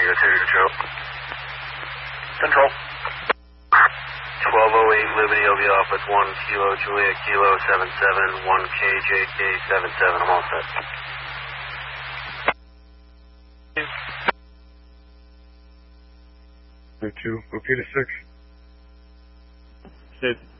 Tango 2 Control. Control. 1208 Liberty, will be off with 1 Kilo Juliet Kilo 77, 1 KJK 77, I'm all set. 2, repeat a 6. Steve.